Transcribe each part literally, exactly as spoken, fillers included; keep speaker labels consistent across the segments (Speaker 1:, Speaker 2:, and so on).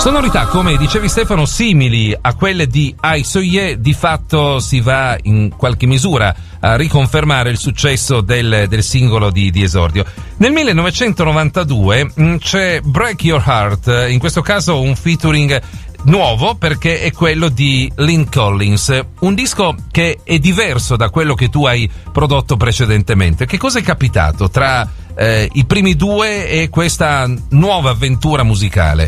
Speaker 1: Sonorità, come dicevi Stefano, simili a quelle di I Saw Ye. Di fatto si va in qualche misura a riconfermare il successo del, del singolo di, di esordio. Nel millenovecentonovantadue mh, c'è Break Your Heart, in questo caso un featuring nuovo perché è quello di Lynn Collins, un disco che è diverso da quello che tu hai prodotto precedentemente. Che cosa è capitato tra eh, i primi due e questa nuova avventura musicale?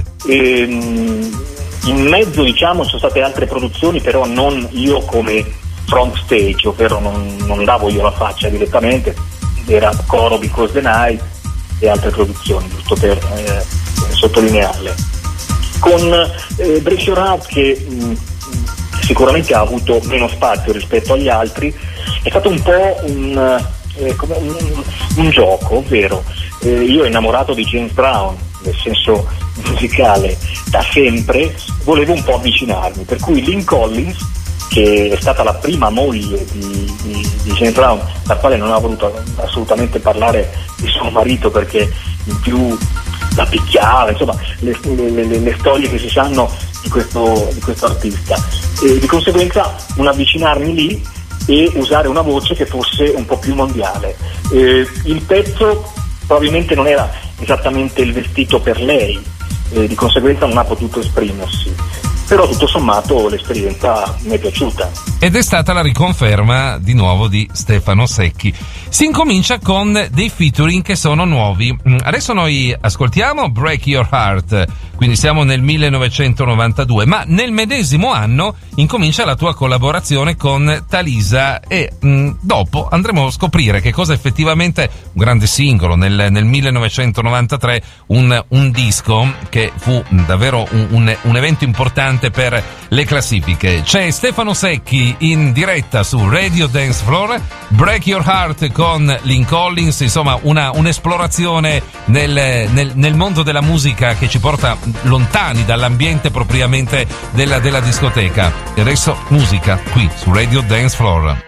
Speaker 2: Ehm, in mezzo, diciamo, ci sono state altre produzioni, però non io come front stage, ovvero non, non davo io la faccia direttamente, era Coro Because the Night e altre produzioni, giusto per eh, sottolinearle. Con eh, Break Your Heart, che mh, sicuramente ha avuto meno spazio rispetto agli altri, è stato un po' un, eh, come un, un gioco, ovvero eh, io innamorato di James Brown, nel senso musicale, da sempre, volevo un po' avvicinarmi, per cui Lynn Collins, che è stata la prima moglie di, di, di James Brown, la quale non ha voluto assolutamente parlare di suo marito perché in più la picchiava, insomma le, le, le, le storie che si sanno di questo, di questo artista, e di conseguenza un avvicinarmi lì e usare una voce che fosse un po' più mondiale. Eh, il pezzo probabilmente non era esattamente il vestito per lei, eh, di conseguenza non ha potuto esprimersi, però tutto sommato l'esperienza mi è piaciuta.
Speaker 1: Ed è stata la riconferma di nuovo di Stefano Secchi. Si incomincia con dei featuring che sono nuovi. Adesso noi ascoltiamo Break Your Heart, quindi siamo nel millenovecentonovantadue, ma nel medesimo anno incomincia la tua collaborazione con Talisa e mh, dopo andremo a scoprire che cosa effettivamente un grande singolo nel, nel millenovecentonovantatré, un, un disco che fu davvero un, un, un evento importante per le classifiche. C'è Stefano Secchi in diretta su Radio Dance Floor, Break Your Heart con Lynn Collins, insomma una un'esplorazione nel, nel, nel mondo della musica che ci porta lontani dall'ambiente propriamente della, della discoteca. E adesso musica qui su Radio Dance Floor.